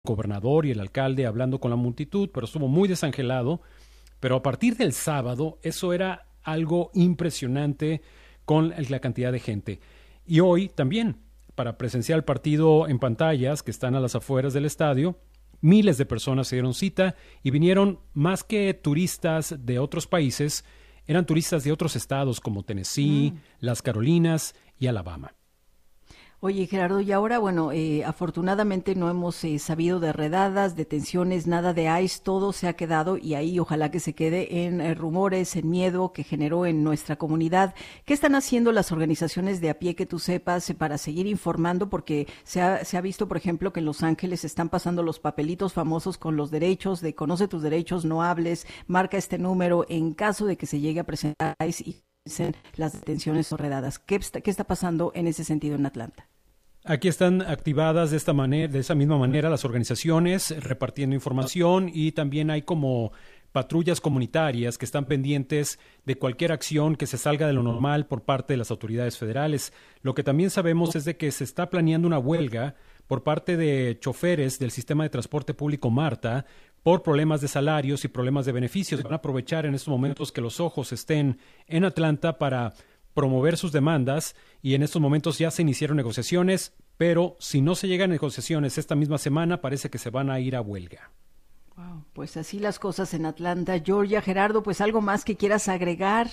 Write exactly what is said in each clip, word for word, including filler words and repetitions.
gobernador y el alcalde hablando con la multitud, pero estuvo muy desangelado. Pero a partir del sábado, eso era algo impresionante con la cantidad de gente. Y hoy también, para presenciar el partido en pantallas que están a las afueras del estadio, miles de personas se dieron cita y vinieron más que turistas de otros países, eran turistas de otros estados como Tennessee, mm. las Carolinas y Alabama. Oye, Gerardo, y ahora, bueno, eh, afortunadamente no hemos eh, sabido de redadas, detenciones, nada de ICE, todo se ha quedado y ahí ojalá que se quede en eh, rumores, en miedo que generó en nuestra comunidad. ¿Qué están haciendo las organizaciones de a pie que tú sepas eh, para seguir informando? Porque se ha, se ha visto, por ejemplo, que en Los Ángeles están pasando los papelitos famosos con los derechos de conoce tus derechos, no hables, marca este número en caso de que se llegue a presentar ICE y las detenciones o redadas. ¿Qué está, qué está pasando en ese sentido en Atlanta? Aquí están activadas de esta manera, de esa misma manera las organizaciones repartiendo información y también hay como patrullas comunitarias que están pendientes de cualquier acción que se salga de lo normal por parte de las autoridades federales. Lo que también sabemos es de que se está planeando una huelga por parte de choferes del sistema de transporte público MARTA por problemas de salarios y problemas de beneficios. Van a aprovechar en estos momentos que los ojos estén en Atlanta para promover sus demandas y en estos momentos ya se iniciaron negociaciones, pero si no se llegan a negociaciones esta misma semana parece que se van a ir a huelga. Wow, pues así las cosas en Atlanta, Georgia. Gerardo, pues algo más que quieras agregar.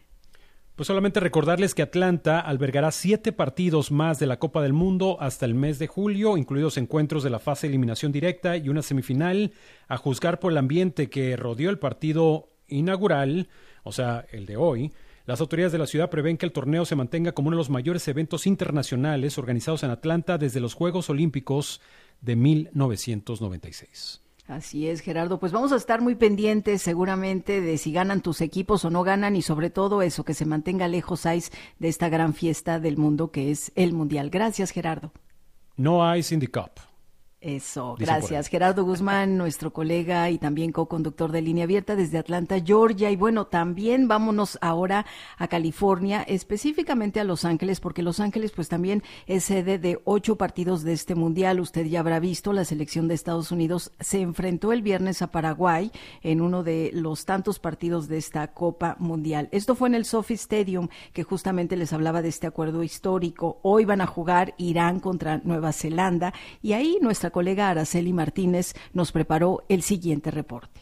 Pues solamente recordarles que Atlanta albergará siete partidos más de la Copa del Mundo hasta el mes de julio, incluidos encuentros de la fase de eliminación directa y una semifinal, a juzgar por el ambiente que rodeó el partido inaugural, o sea, el de hoy. Las autoridades de la ciudad prevén que el torneo se mantenga como uno de los mayores eventos internacionales organizados en Atlanta desde los Juegos Olímpicos de mil novecientos noventa y seis. Así es, Gerardo. Pues vamos a estar muy pendientes seguramente de si ganan tus equipos o no ganan y sobre todo eso, que se mantenga lejos ICE de esta gran fiesta del mundo que es el Mundial. Gracias, Gerardo. No ICE in the cup. Eso, gracias. Gerardo Guzmán, nuestro colega y también co-conductor de Línea Abierta desde Atlanta, Georgia. Y bueno, también vámonos ahora a California, específicamente a Los Ángeles, porque Los Ángeles pues también es sede de ocho partidos de este mundial. Usted ya habrá visto, la selección de Estados Unidos se enfrentó el viernes a Paraguay en uno de los tantos partidos de esta Copa Mundial. Esto fue en el SoFi Stadium, que justamente les hablaba de este acuerdo histórico. Hoy van a jugar Irán contra Nueva Zelanda y ahí nuestra colega Araceli Martínez nos preparó el siguiente reporte.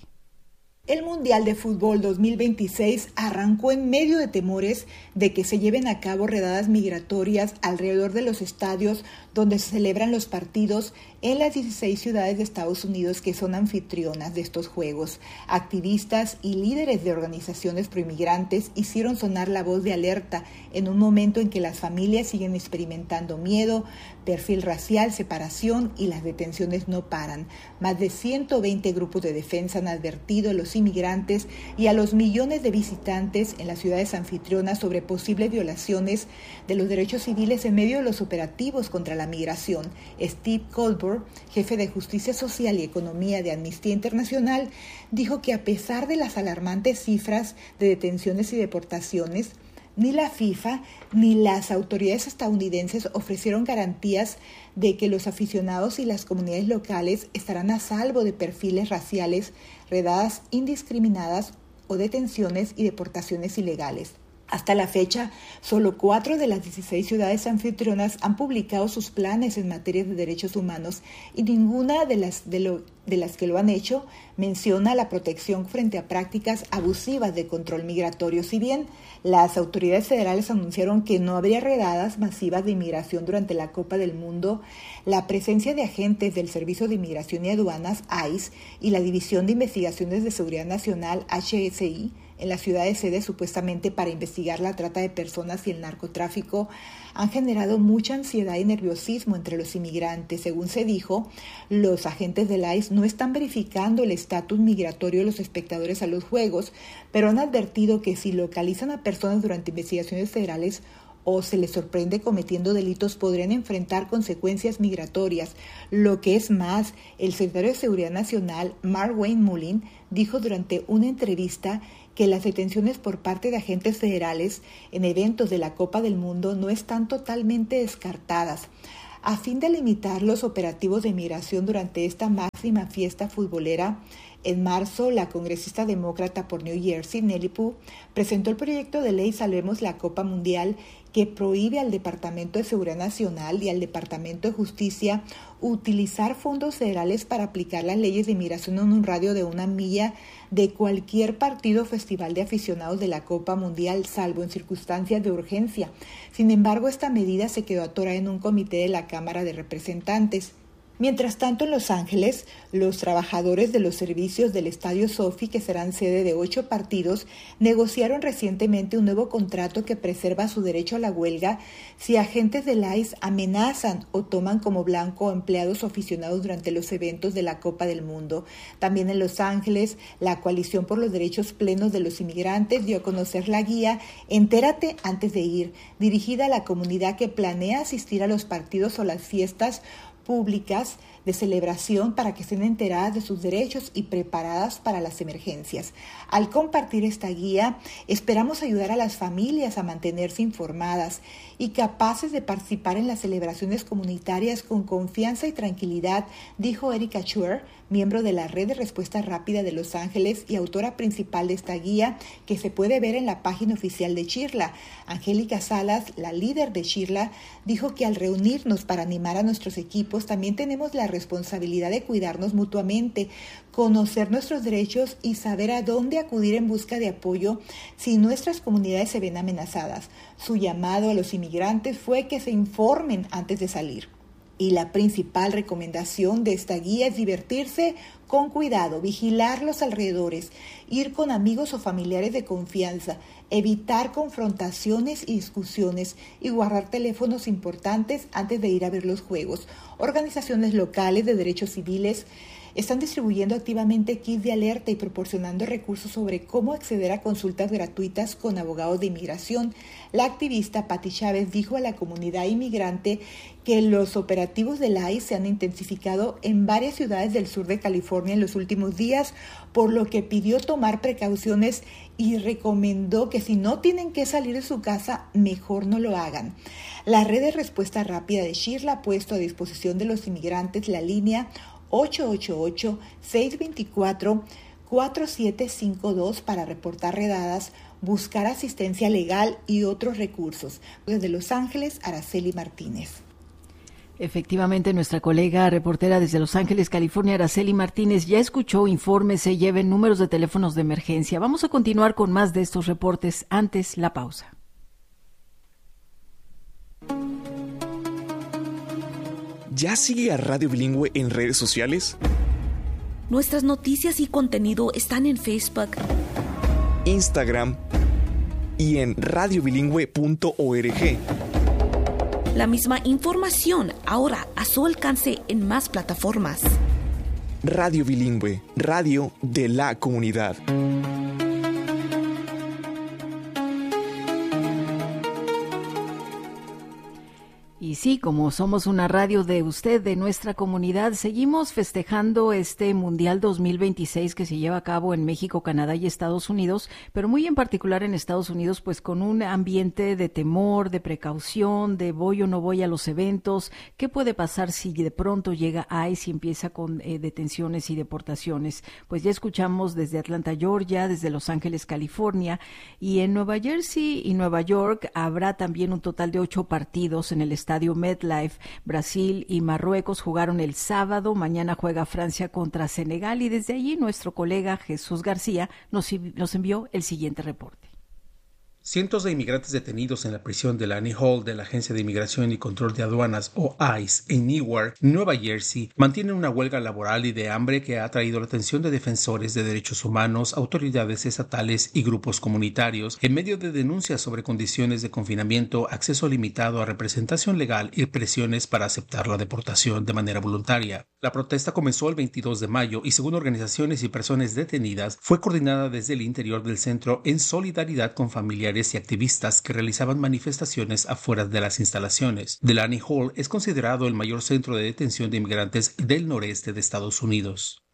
El Mundial de Fútbol dos mil veintiséis arrancó en medio de temores de que se lleven a cabo redadas migratorias alrededor de los estadios donde se celebran los partidos en las dieciséis ciudades de Estados Unidos que son anfitrionas de estos Juegos. Activistas y líderes de organizaciones proinmigrantes hicieron sonar la voz de alerta en un momento en que las familias siguen experimentando miedo, perfil racial, separación y las detenciones no paran. Más de ciento veinte grupos de defensa han advertido a los inmigrantes y a los millones de visitantes en las ciudades anfitrionas sobre posibles violaciones de los derechos civiles en medio de los operativos contra la migración. Steve Colbert, jefe de Justicia Social y Economía de Amnistía Internacional, dijo que a pesar de las alarmantes cifras de detenciones y deportaciones, ni la FIFA ni las autoridades estadounidenses ofrecieron garantías de que los aficionados y las comunidades locales estarán a salvo de perfiles raciales, redadas indiscriminadas o detenciones y deportaciones ilegales. Hasta la fecha, solo cuatro de las dieciséis ciudades anfitrionas han publicado sus planes en materia de derechos humanos y ninguna de las, de, lo, de las que lo han hecho menciona la protección frente a prácticas abusivas de control migratorio. Si bien las autoridades federales anunciaron que no habría redadas masivas de inmigración durante la Copa del Mundo, la presencia de agentes del Servicio de Inmigración y Aduanas, ICE, y la División de Investigaciones de Seguridad Nacional, H S I, en las ciudades sede supuestamente para investigar la trata de personas y el narcotráfico, han generado mucha ansiedad y nerviosismo entre los inmigrantes. Según se dijo, los agentes del ICE no están verificando el estatus migratorio de los espectadores a los juegos, pero han advertido que si localizan a personas durante investigaciones federales o se les sorprende cometiendo delitos, podrían enfrentar consecuencias migratorias. Lo que es más, el secretario de Seguridad Nacional, Mark Wayne Mullin, dijo durante una entrevista que las detenciones por parte de agentes federales en eventos de la Copa del Mundo no están totalmente descartadas. A fin de limitar los operativos de migración durante esta máxima fiesta futbolera, en marzo, la congresista demócrata por New Jersey, Nelly Pugh, presentó el proyecto de ley Salvemos la Copa Mundial, que prohíbe al Departamento de Seguridad Nacional y al Departamento de Justicia utilizar fondos federales para aplicar las leyes de inmigración en un radio de una milla de cualquier partido o festival de aficionados de la Copa Mundial, salvo en circunstancias de urgencia. Sin embargo, esta medida se quedó atorada en un comité de la Cámara de Representantes. Mientras tanto, en Los Ángeles, los trabajadores de los servicios del Estadio Sophie, que serán sede de ocho partidos, negociaron recientemente un nuevo contrato que preserva su derecho a la huelga si agentes del I C E amenazan o toman como blanco a empleados o aficionados durante los eventos de la Copa del Mundo. También en Los Ángeles, la Coalición por los Derechos Plenos de los Inmigrantes dio a conocer la guía Entérate antes de ir, dirigida a la comunidad que planea asistir a los partidos o las fiestas públicas de celebración para que estén enteradas de sus derechos y preparadas para las emergencias. Al compartir esta guía, esperamos ayudar a las familias a mantenerse informadas y capaces de participar en las celebraciones comunitarias con confianza y tranquilidad, dijo Erika Chuer, miembro de la Red de Respuesta Rápida de Los Ángeles y autora principal de esta guía, que se puede ver en la página oficial de Chirla. Angélica Salas, la líder de Chirla, dijo que al reunirnos para animar a nuestros equipos, también tenemos la responsabilidad de cuidarnos mutuamente, conocer nuestros derechos y saber a dónde acudir en busca de apoyo si nuestras comunidades se ven amenazadas. Su llamado a los inmigrantes fue que se informen antes de salir. Y la principal recomendación de esta guía es divertirse con cuidado, vigilar los alrededores, ir con amigos o familiares de confianza, evitar confrontaciones y discusiones y guardar teléfonos importantes antes de ir a ver los juegos. Organizaciones locales de derechos civiles están distribuyendo activamente kits de alerta y proporcionando recursos sobre cómo acceder a consultas gratuitas con abogados de inmigración. La activista Patti Chávez dijo a la comunidad inmigrante que los operativos del I C E se han intensificado en varias ciudades del sur de California en los últimos días, por lo que pidió tomar precauciones y recomendó que si no tienen que salir de su casa, mejor no lo hagan. La red de respuesta rápida de Chirla ha puesto a disposición de los inmigrantes la línea ocho ocho ocho, seis dos cuatro, cuatro siete cinco dos para reportar redadas, buscar asistencia legal y otros recursos. Desde Los Ángeles, Araceli Martínez. Efectivamente, nuestra colega reportera desde Los Ángeles, California, Araceli Martínez, ya escuchó, infórmese, lleven números de teléfonos de emergencia. Vamos a continuar con más de estos reportes. Antes, la pausa. ¿Ya sigue a Radio Bilingüe en redes sociales? Nuestras noticias y contenido están en Facebook, Instagram y en radio bilingüe punto org. La misma información ahora a su alcance en más plataformas. Radio Bilingüe, radio de la comunidad. Y sí, como somos una radio de usted, de nuestra comunidad, seguimos festejando este Mundial dos mil veintiséis que se lleva a cabo en México, Canadá y Estados Unidos, pero muy en particular en Estados Unidos, pues con un ambiente de temor, de precaución, de voy o no voy a los eventos. ¿Qué puede pasar si de pronto llega I C E y empieza con eh, detenciones y deportaciones? Pues ya escuchamos desde Atlanta, Georgia, desde Los Ángeles, California, y en Nueva Jersey y Nueva York habrá también un total de ocho partidos en el estadio MetLife. Brasil y Marruecos jugaron el sábado, mañana juega Francia contra Senegal y desde allí nuestro colega Jesús García nos, nos envió el siguiente reporte. Cientos de inmigrantes detenidos en la prisión de Lani Hall de la Agencia de Inmigración y Control de Aduanas o I C E en Newark, Nueva Jersey, mantienen una huelga laboral y de hambre que ha atraído la atención de defensores de derechos humanos, autoridades estatales y grupos comunitarios en medio de denuncias sobre condiciones de confinamiento, acceso limitado a representación legal y presiones para aceptar la deportación de manera voluntaria. La protesta comenzó el veintidós de mayo y, según organizaciones y personas detenidas, fue coordinada desde el interior del centro en solidaridad con familiares y activistas que realizaban manifestaciones afuera de las instalaciones. Delaney Hall es considerado el mayor centro de detención de inmigrantes del noreste de Estados Unidos.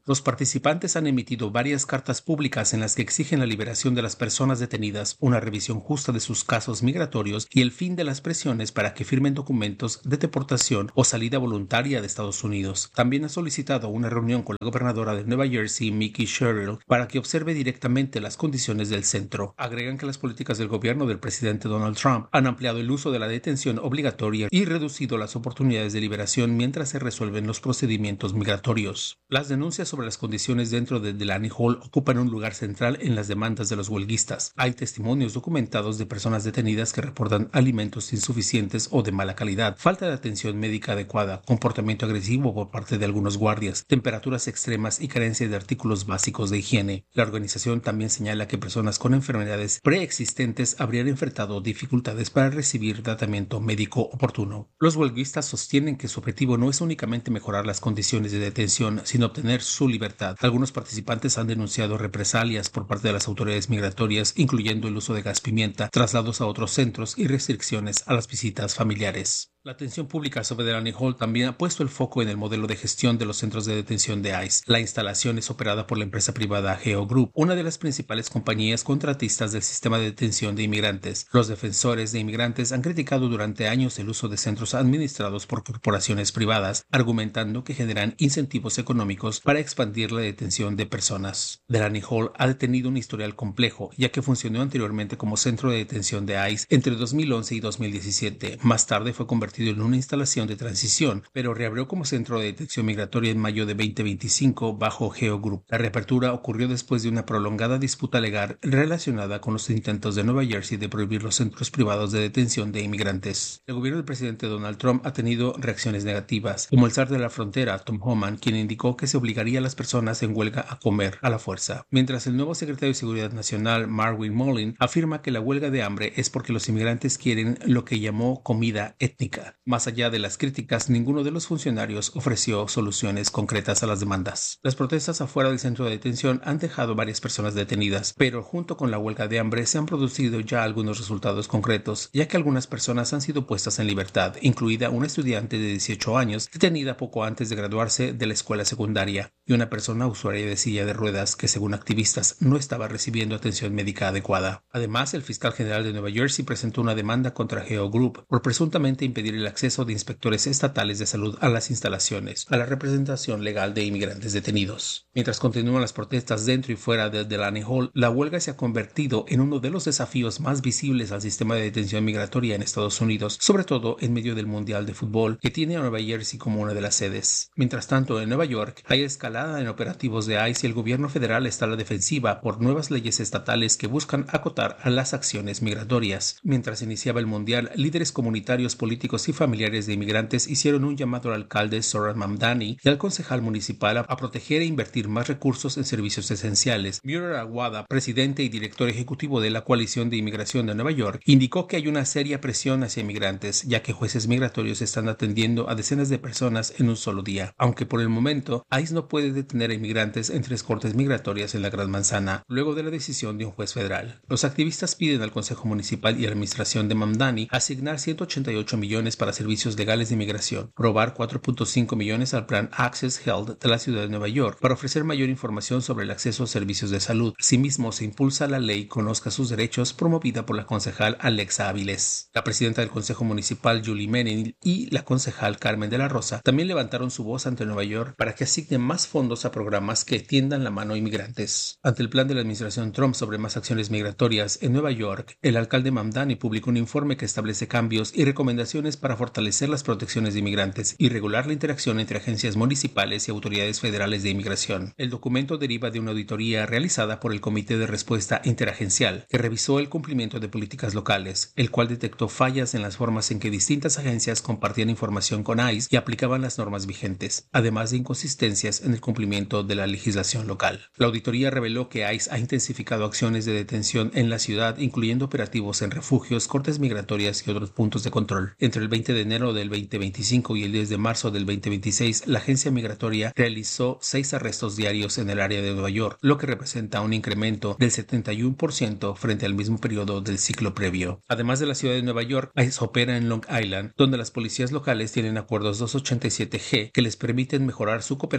Los participantes han emitido varias cartas públicas en las que exigen la liberación de las personas detenidas, una revisión justa de sus casos migratorios y el fin de las presiones para que firmen documentos de deportación o salida voluntaria de Estados Unidos. También ha solicitado una reunión con la gobernadora de Nueva Jersey, Mickey Sherrill, para que observe directamente las condiciones del centro. Agregan que las políticas del gobierno del presidente Donald Trump han ampliado el uso de la detención obligatoria y reducido las oportunidades de liberación mientras se resuelven los procedimientos migratorios. Las denuncias sobre las condiciones dentro de Delaney Hall ocupan un lugar central en las demandas de los huelguistas. Hay testimonios documentados de personas detenidas que reportan alimentos insuficientes o de mala calidad, falta de atención médica adecuada, comportamiento agresivo por parte de algunos guardias, temperaturas extremas y carencia de artículos básicos de higiene. La organización también señala que personas con enfermedades preexistentes habrían enfrentado dificultades para recibir tratamiento médico oportuno. Los huelguistas sostienen que su objetivo no es únicamente mejorar las condiciones de detención, sino obtener su libertad. Algunos participantes han denunciado represalias por parte de las autoridades migratorias, incluyendo el uso de gas pimienta, traslados a otros centros y restricciones a las visitas familiares. La atención pública sobre Delaney Hall también ha puesto el foco en el modelo de gestión de los centros de detención de ICE. La instalación es operada por la empresa privada Geo Group, una de las principales compañías contratistas del sistema de detención de inmigrantes. Los defensores de inmigrantes han criticado durante años el uso de centros administrados por corporaciones privadas, argumentando que generan incentivos económicos para expandir la detención de personas. Delaney Hall ha tenido un historial complejo, ya que funcionó anteriormente como centro de detención de ICE entre dos mil once y dos mil diecisiete. Más tarde fue convertido en una instalación de transición, pero reabrió como centro de detención migratoria en mayo de veinte veinticinco bajo Geo Group. La reapertura ocurrió después de una prolongada disputa legal relacionada con los intentos de Nueva Jersey de prohibir los centros privados de detención de inmigrantes. El gobierno del presidente Donald Trump ha tenido reacciones negativas, como el zar de la frontera, Tom Homan, quien indicó que se obligaría a las personas en huelga a comer a la fuerza, mientras el nuevo secretario de Seguridad Nacional, Marvin Mullin, afirma que la huelga de hambre es porque los inmigrantes quieren lo que llamó comida étnica. Más allá de las críticas, ninguno de los funcionarios ofreció soluciones concretas a las demandas. Las protestas afuera del centro de detención han dejado varias personas detenidas, pero junto con la huelga de hambre se han producido ya algunos resultados concretos, ya que algunas personas han sido puestas en libertad, incluida una estudiante de dieciocho años detenida poco antes de graduarse de la escuela secundaria, y una persona usuaria de silla de ruedas que, según activistas, no estaba recibiendo atención médica adecuada. Además, el fiscal general de Nueva Jersey presentó una demanda contra Geo Group por presuntamente impedir el acceso de inspectores estatales de salud a las instalaciones, a la representación legal de inmigrantes detenidos. Mientras continúan las protestas dentro y fuera de Delaney Hall, la huelga se ha convertido en uno de los desafíos más visibles al sistema de detención migratoria en Estados Unidos, sobre todo en medio del Mundial de Fútbol, que tiene a Nueva Jersey como una de las sedes. Mientras tanto, en Nueva York hay escalada en operativos de ICE y el gobierno federal está a la defensiva por nuevas leyes estatales que buscan acotar a las acciones migratorias. Mientras iniciaba el Mundial, líderes comunitarios, políticos y familiares de inmigrantes hicieron un llamado al alcalde Zohran Mamdani y al concejal municipal a, a proteger e invertir más recursos en servicios esenciales. Muir Aguada, presidente y director ejecutivo de la Coalición de Inmigración de Nueva York, indicó que hay una seria presión hacia inmigrantes, ya que jueces migratorios están atendiendo a decenas de personas en un solo día. Aunque por el momento, ICE no puede detener a inmigrantes en tres cortes migratorias en la Gran Manzana, luego de la decisión de un juez federal. Los activistas piden al Consejo Municipal y a la administración de Mamdani asignar ciento ochenta y ocho millones para servicios legales de inmigración, robar cuatro punto cinco millones al plan Access Health de la ciudad de Nueva York para ofrecer mayor información sobre el acceso a servicios de salud. Asimismo, se impulsa la ley Conozca sus derechos, promovida por la concejal Alexa Áviles. La presidenta del Consejo Municipal, Julie Menin, y la concejal Carmen de la Rosa también levantaron su voz ante Nueva York para que asignen más fondos a programas que tiendan la mano a inmigrantes. Ante el plan de la administración Trump sobre más acciones migratorias en Nueva York, el alcalde Mamdani publicó un informe que establece cambios y recomendaciones para fortalecer las protecciones de inmigrantes y regular la interacción entre agencias municipales y autoridades federales de inmigración. El documento deriva de una auditoría realizada por el Comité de Respuesta Interagencial, que revisó el cumplimiento de políticas locales, el cual detectó fallas en las formas en que distintas agencias compartían información con ICE y aplicaban las normas vigentes, además de inconsistencias en el cumplimiento de la legislación local. La auditoría reveló que ICE ha intensificado acciones de detención en la ciudad, incluyendo operativos en refugios, cortes migratorias y otros puntos de control. Entre el veinte de enero del veinte veinticinco y el diez de marzo del veinte veintiséis, la agencia migratoria realizó seis arrestos diarios en el área de Nueva York, lo que representa un incremento del setenta y uno por ciento frente al mismo periodo del ciclo previo. Además de la ciudad de Nueva York, ICE opera en Long Island, donde las policías locales tienen acuerdos doscientos ochenta y siete G que les permiten mejorar su cooperación con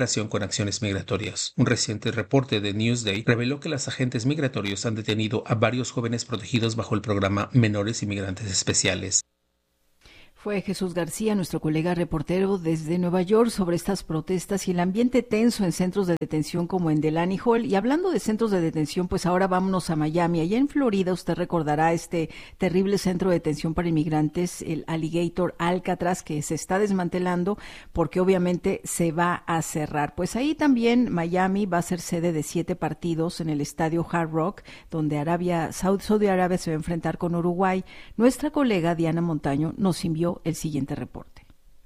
acciones migratorias. Un reciente reporte de Newsday reveló que los agentes migratorios han detenido a varios jóvenes protegidos bajo el programa Menores Inmigrantes Especiales. Fue Jesús García, nuestro colega reportero desde Nueva York, sobre estas protestas y el ambiente tenso en centros de detención como en Delaney Hall. Y hablando de centros de detención, pues ahora vámonos a Miami. Allá en Florida usted recordará este terrible centro de detención para inmigrantes, el Alligator Alcatraz, que se está desmantelando porque obviamente se va a cerrar. Pues ahí también Miami va a ser sede de siete partidos en el estadio Hard Rock, donde Arabia, Saudi Arabia se va a enfrentar con Uruguay. Nuestra colega Diana Montaño nos envió el siguiente reporte.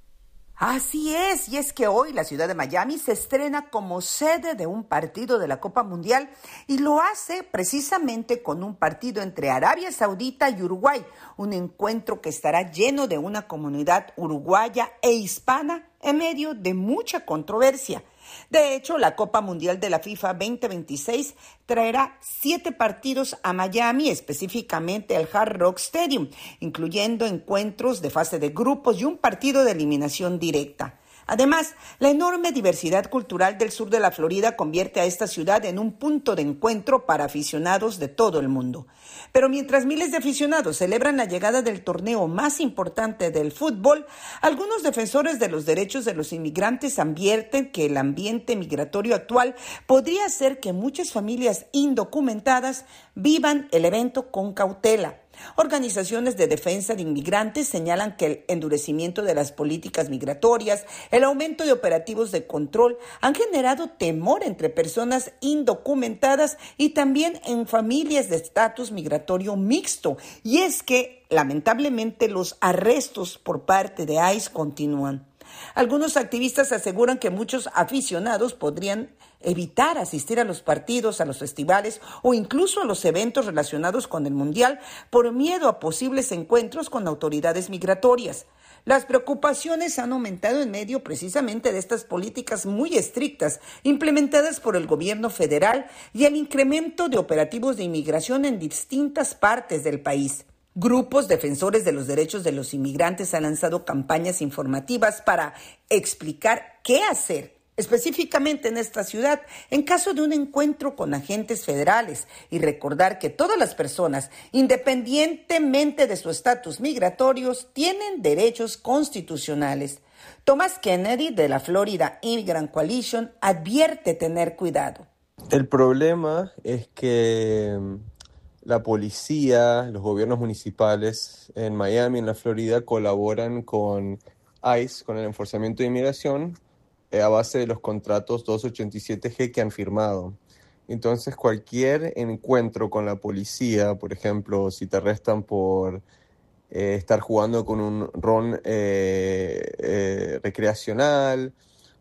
Así es, y es que hoy la ciudad de Miami se estrena como sede de un partido de la Copa Mundial y lo hace precisamente con un partido entre Arabia Saudita y Uruguay, un encuentro que estará lleno de una comunidad uruguaya e hispana en medio de mucha controversia. De hecho, la Copa Mundial de la FIFA veinte veintiséis traerá siete partidos a Miami, específicamente al Hard Rock Stadium, incluyendo encuentros de fase de grupos y un partido de eliminación directa. Además, la enorme diversidad cultural del sur de la Florida convierte a esta ciudad en un punto de encuentro para aficionados de todo el mundo. Pero mientras miles de aficionados celebran la llegada del torneo más importante del fútbol, algunos defensores de los derechos de los inmigrantes advierten que el ambiente migratorio actual podría hacer que muchas familias indocumentadas vivan el evento con cautela. Organizaciones de defensa de inmigrantes señalan que el endurecimiento de las políticas migratorias, el aumento de operativos de control han generado temor entre personas indocumentadas y también en familias de estatus migratorio mixto. Y es que, lamentablemente, los arrestos por parte de I C E continúan. Algunos activistas aseguran que muchos aficionados podrían evitar asistir a los partidos, a los festivales o incluso a los eventos relacionados con el Mundial por miedo a posibles encuentros con autoridades migratorias. Las preocupaciones han aumentado en medio precisamente de estas políticas muy estrictas implementadas por el gobierno federal y el incremento de operativos de inmigración en distintas partes del país. Grupos defensores de los derechos de los inmigrantes han lanzado campañas informativas para explicar qué hacer específicamente en esta ciudad en caso de un encuentro con agentes federales y recordar que todas las personas, independientemente de su estatus migratorio, tienen derechos constitucionales. Thomas Kennedy de la Florida Immigrant Coalition advierte tener cuidado. El problema es que la policía, los gobiernos municipales en Miami, en la Florida, colaboran con I C E, con el enforzamiento de inmigración, a base de los contratos doscientos ochenta y siete G que han firmado. Entonces, cualquier encuentro con la policía, por ejemplo, si te arrestan por eh, estar jugando con un ron eh, eh, recreacional,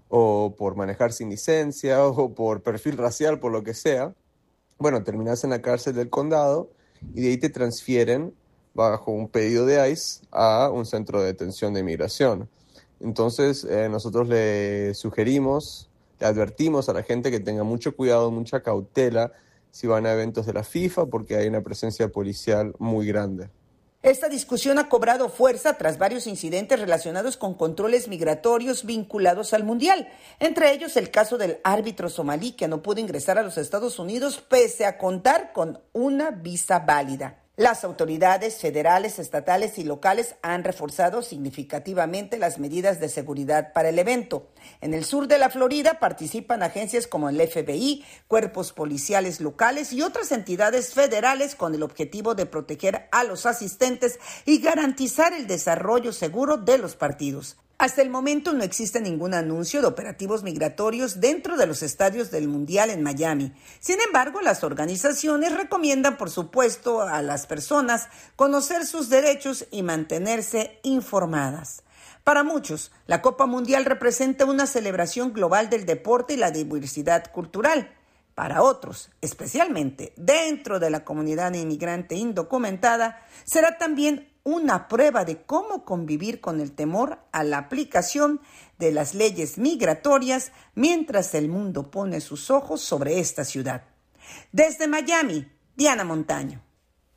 o por manejar sin licencia, o por perfil racial, por lo que sea, bueno, terminas en la cárcel del condado y de ahí te transfieren bajo un pedido de I C E a un centro de detención de inmigración. Entonces, eh, nosotros le sugerimos, le advertimos a la gente que tenga mucho cuidado, mucha cautela si van a eventos de la FIFA, porque hay una presencia policial muy grande. Esta discusión ha cobrado fuerza tras varios incidentes relacionados con controles migratorios vinculados al Mundial, entre ellos el caso del árbitro somalí que no pudo ingresar a los Estados Unidos pese a contar con una visa válida. Las autoridades federales, estatales y locales han reforzado significativamente las medidas de seguridad para el evento. En el sur de la Florida participan agencias como el F B I, cuerpos policiales locales y otras entidades federales con el objetivo de proteger a los asistentes y garantizar el desarrollo seguro de los partidos. Hasta el momento no existe ningún anuncio de operativos migratorios dentro de los estadios del Mundial en Miami. Sin embargo, las organizaciones recomiendan, por supuesto, a las personas conocer sus derechos y mantenerse informadas. Para muchos, la Copa Mundial representa una celebración global del deporte y la diversidad cultural. Para otros, especialmente dentro de la comunidad inmigrante indocumentada, será también una prueba de cómo convivir con el temor a la aplicación de las leyes migratorias mientras el mundo pone sus ojos sobre esta ciudad. Desde Miami, Diana Montaño.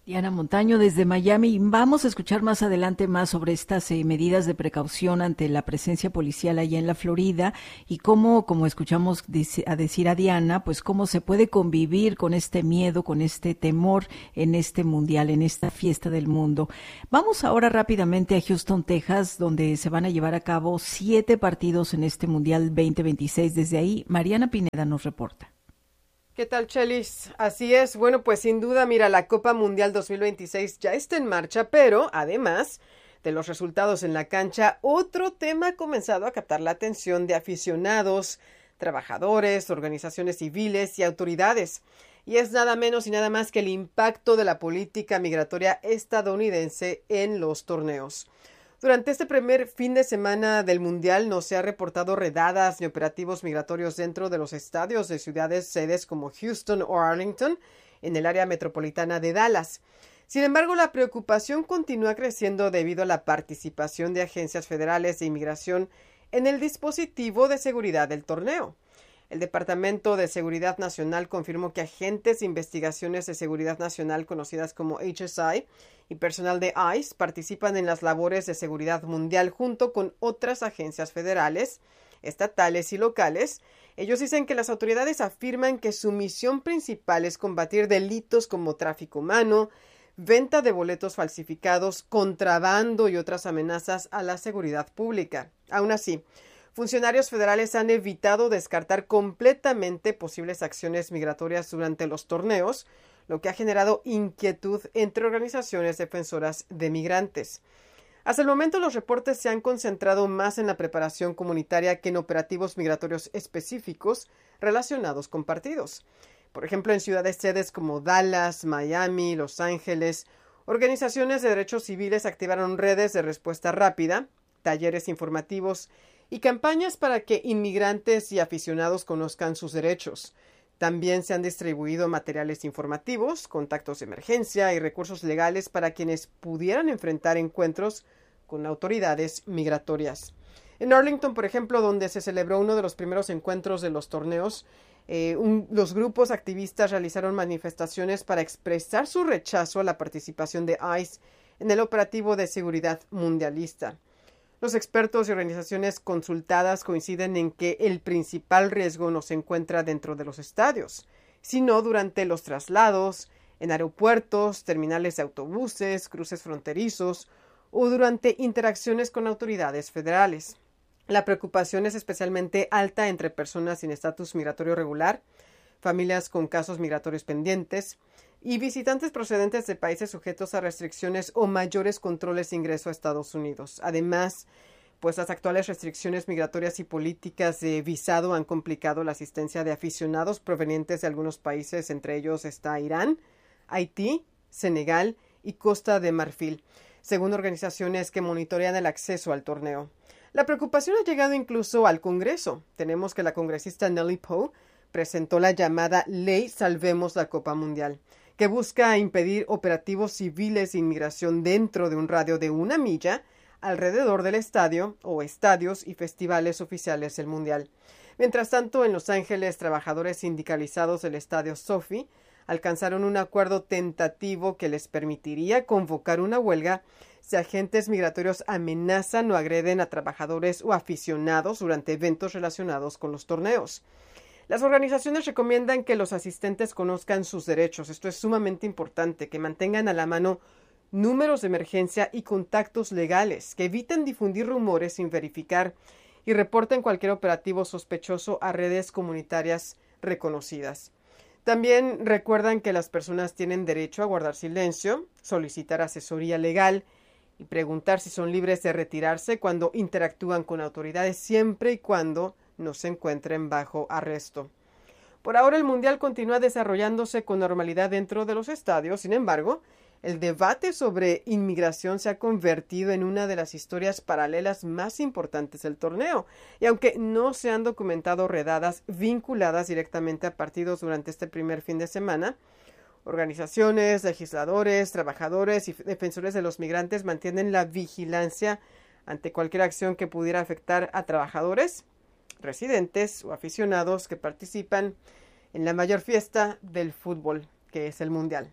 Diana Montaño desde Miami. Vamos a escuchar más adelante más sobre estas eh, medidas de precaución ante la presencia policial allá en la Florida y cómo, como escuchamos dice, a decir a Diana, pues cómo se puede convivir con este miedo, con este temor en este mundial, en esta fiesta del mundo. Vamos ahora rápidamente a Houston, Texas, donde se van a llevar a cabo siete partidos en este mundial veinte veintiséis. Desde ahí, Mariana Pineda nos reporta. ¿Qué tal, Chelis? Así es, bueno, pues sin duda, mira, la Copa Mundial dos mil veintiséis ya está en marcha, pero además de los resultados en la cancha, otro tema ha comenzado a captar la atención de aficionados, trabajadores, organizaciones civiles y autoridades. Y es nada menos y nada más que el impacto de la política migratoria estadounidense en los torneos. Durante este primer fin de semana del Mundial no se ha reportado redadas ni operativos migratorios dentro de los estadios de ciudades sedes como Houston o Arlington, en el área metropolitana de Dallas. Sin embargo, la preocupación continúa creciendo debido a la participación de agencias federales de inmigración en el dispositivo de seguridad del torneo. El Departamento de Seguridad Nacional confirmó que agentes de investigaciones de seguridad nacional conocidas como H S I y personal de ICE participan en las labores de seguridad mundial junto con otras agencias federales, estatales y locales. Ellos dicen que las autoridades afirman que su misión principal es combatir delitos como tráfico humano, venta de boletos falsificados, contrabando y otras amenazas a la seguridad pública. Aún así, funcionarios federales han evitado descartar completamente posibles acciones migratorias durante los torneos, lo que ha generado inquietud entre organizaciones defensoras de migrantes. Hasta el momento, los reportes se han concentrado más en la preparación comunitaria que en operativos migratorios específicos relacionados con partidos. Por ejemplo, en ciudades sedes como Dallas, Miami, Los Ángeles, organizaciones de derechos civiles activaron redes de respuesta rápida, talleres informativos y campañas para que inmigrantes y aficionados conozcan sus derechos. También se han distribuido materiales informativos, contactos de emergencia y recursos legales para quienes pudieran enfrentar encuentros con autoridades migratorias. En Arlington, por ejemplo, donde se celebró uno de los primeros encuentros de los torneos, eh, un, los grupos activistas realizaron manifestaciones para expresar su rechazo a la participación de ICE en el operativo de seguridad mundialista. Los expertos y organizaciones consultadas coinciden en que el principal riesgo no se encuentra dentro de los estadios, sino durante los traslados, en aeropuertos, terminales de autobuses, cruces fronterizos o durante interacciones con autoridades federales. La preocupación es especialmente alta entre personas sin estatus migratorio regular, familias con casos migratorios pendientes y visitantes procedentes de países sujetos a restricciones o mayores controles de ingreso a Estados Unidos. Además, pues las actuales restricciones migratorias y políticas de visado han complicado la asistencia de aficionados provenientes de algunos países, entre ellos está Irán, Haití, Senegal y Costa de Marfil, según organizaciones que monitorean el acceso al torneo. La preocupación ha llegado incluso al Congreso. Tenemos que la congresista Nellie Poe presentó la llamada Ley Salvemos la Copa Mundial, que busca impedir operativos civiles de inmigración dentro de un radio de una milla alrededor del estadio o estadios y festivales oficiales del Mundial. Mientras tanto, en Los Ángeles, trabajadores sindicalizados del estadio Sophie alcanzaron un acuerdo tentativo que les permitiría convocar una huelga si agentes migratorios amenazan o agreden a trabajadores o aficionados durante eventos relacionados con los torneos. Las organizaciones recomiendan que los asistentes conozcan sus derechos. Esto es sumamente importante, que mantengan a la mano números de emergencia y contactos legales, que eviten difundir rumores sin verificar y reporten cualquier operativo sospechoso a redes comunitarias reconocidas. También recuerdan que las personas tienen derecho a guardar silencio, solicitar asesoría legal y preguntar si son libres de retirarse cuando interactúan con autoridades, siempre y cuando no se encuentren bajo arresto. Por ahora, el Mundial continúa desarrollándose con normalidad dentro de los estadios. Sin embargo, el debate sobre inmigración se ha convertido en una de las historias paralelas más importantes del torneo. Y aunque no se han documentado redadas vinculadas directamente a partidos durante este primer fin de semana, organizaciones, legisladores, trabajadores y defensores de los migrantes mantienen la vigilancia ante cualquier acción que pudiera afectar a trabajadores, residentes o aficionados que participan en la mayor fiesta del fútbol, que es el Mundial.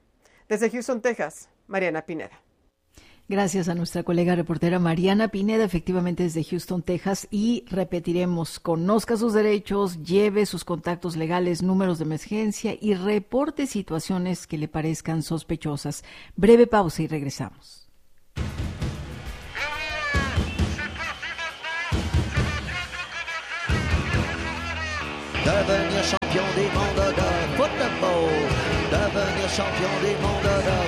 Desde Houston, Texas, Mariana Pineda. Gracias a nuestra colega reportera Mariana Pineda, efectivamente desde Houston, Texas, y repetiremos, conozca sus derechos, lleve sus contactos legales, números de emergencia y reporte situaciones que le parezcan sospechosas. Breve pausa y regresamos. Devenir champion des mondes de football, devenir champion des mondes de